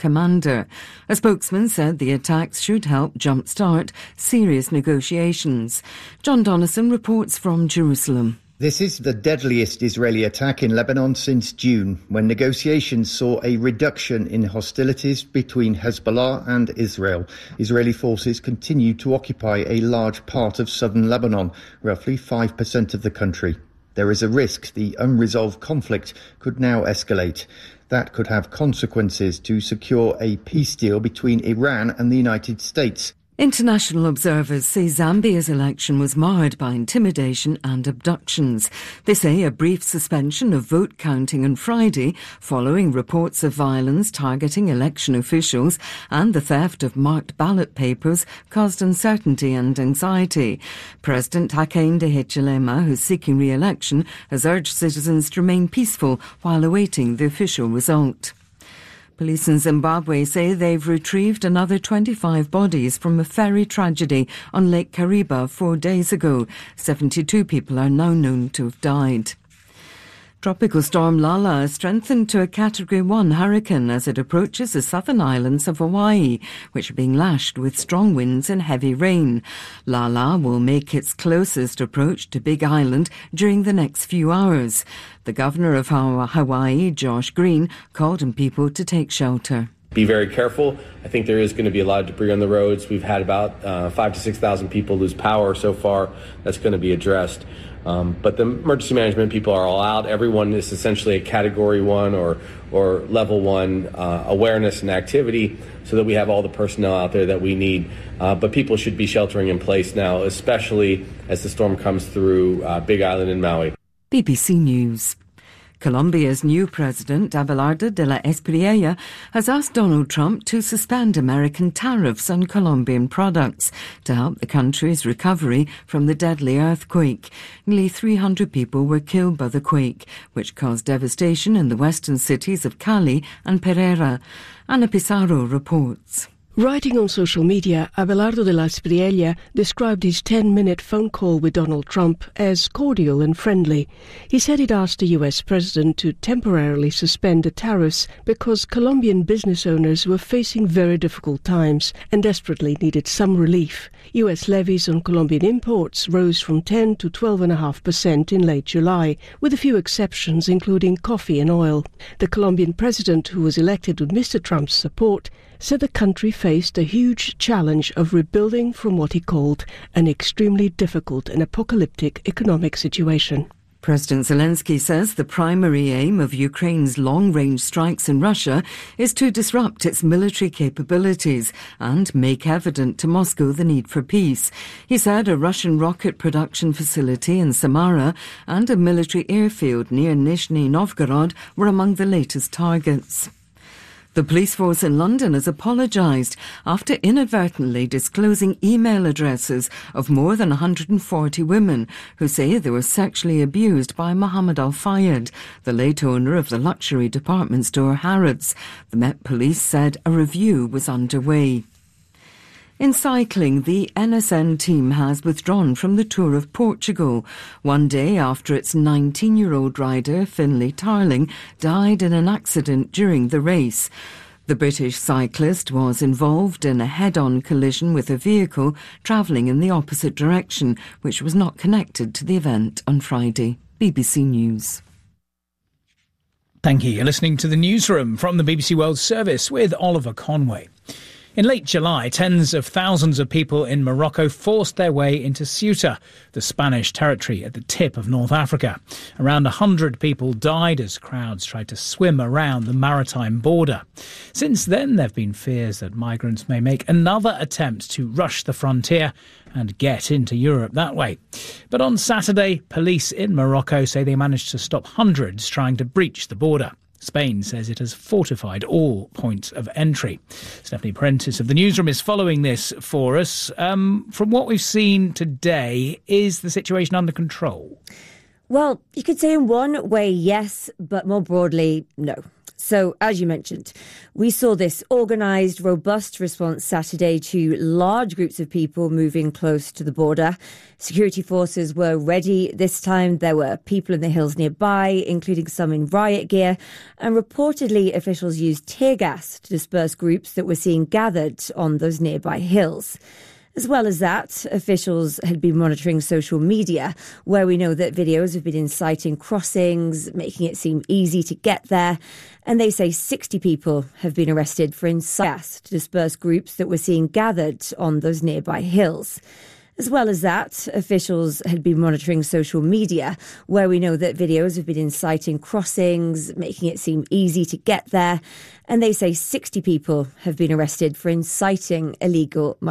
commander. A spokesman said the attacks should help jumpstart serious negotiations. John Donnison reports from Jerusalem. This is the deadliest Israeli attack in Lebanon since June, when negotiations saw a reduction in hostilities between Hezbollah and Israel. Israeli forces continue to occupy a large part of southern Lebanon, roughly 5% of the country. There is a risk the unresolved conflict could now escalate. That could have consequences to secure a peace deal between Iran and the United States. International observers say Zambia's election was marred by intimidation and abductions. They say a brief suspension of vote counting on Friday, following reports of violence targeting election officials and the theft of marked ballot papers, caused uncertainty and anxiety. President Hakainde Hichilema, who's seeking re-election, has urged citizens to remain peaceful while awaiting the official result. Police in Zimbabwe say they've retrieved another 25 bodies from a ferry tragedy on Lake Kariba 4 days ago. 72 people are now known to have died. Tropical storm Lala has strengthened to a Category 1 hurricane as it approaches the southern islands of Hawaii, which are being lashed with strong winds and heavy rain. Lala will make its closest approach to Big Island during the next few hours. The governor of Hawaii, Josh Green, called on people to take shelter. Be very careful. I think there is going to be a lot of debris on the roads. We've had about 5,000 to 6,000 people lose power so far. That's going to be addressed. But the emergency management people are all out. Everyone is essentially a Category 1 or Level 1 awareness and activity, so that we have all the personnel out there that we need. But people should be sheltering in place now, especially as the storm comes through Big Island and Maui. BBC News. Colombia's new president, Abelardo de la Espriella, has asked Donald Trump to suspend American tariffs on Colombian products to help the country's recovery from the deadly earthquake. Nearly 300 people were killed by the quake, which caused devastation in the western cities of Cali and Pereira. Ana Pizarro reports. Writing on social media, Abelardo de la Espriella described his 10-minute phone call with Donald Trump as cordial and friendly. He said he'd asked the US president to temporarily suspend the tariffs because Colombian business owners were facing very difficult times and desperately needed some relief. US levies on Colombian imports rose from 10 to 12.5% in late July, with a few exceptions including coffee and oil. The Colombian president, who was elected with Mr. Trump's support, said the country faced a huge challenge of rebuilding from what he called an extremely difficult and apocalyptic economic situation. President Zelensky says the primary aim of Ukraine's long-range strikes in Russia is to disrupt its military capabilities and make evident to Moscow the need for peace. He said a Russian rocket production facility in Samara and a military airfield near Nizhny Novgorod were among the latest targets. The police force in London has apologised after inadvertently disclosing email addresses of more than 140 women who say they were sexually abused by Mohammed Al-Fayed, the late owner of the luxury department store Harrods. The Met Police said a review was underway. In cycling, the NSN team has withdrawn from the Tour of Portugal, one day after its 19-year-old rider, Finlay Tarling, died in an accident during the race. The British cyclist was involved in a head-on collision with a vehicle travelling in the opposite direction, which was not connected to the event on Friday. BBC News. Thank you. You're listening to the Newsroom from the BBC World Service with Oliver Conway. In late July, tens of thousands of people in Morocco forced their way into Ceuta, the Spanish territory at the tip of North Africa. Around 100 people died as crowds tried to swim around the maritime border. Since then, there have been fears that migrants may make another attempt to rush the frontier and get into Europe that way. But on Saturday, police in Morocco say they managed to stop hundreds trying to breach the border. Spain says it has fortified all points of entry. Stephanie Prentice of the Newsroom is following this for us. From what we've seen today, is the situation under control? Well, you could say in one way, yes, but more broadly, no. So, as you mentioned, we saw this organised, robust response Saturday to large groups of people moving close to the border. Security forces were ready this time. There were people in the hills nearby, including some in riot gear. And reportedly, officials used tear gas to disperse groups that were seen gathered on those nearby hills. As well as that, officials had been monitoring social media, where we know that videos have been inciting crossings, making it seem easy to get there. And they say 60 people have been arrested for inciting gas to disperse groups that were seen gathered on those nearby hills. As well as that, officials had been monitoring social media, where we know that videos have been inciting crossings, making it seem easy to get there. And they say 60 people have been arrested for inciting illegal